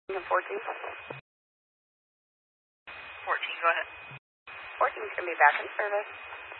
14. 14, go ahead. 14's going to be back in service.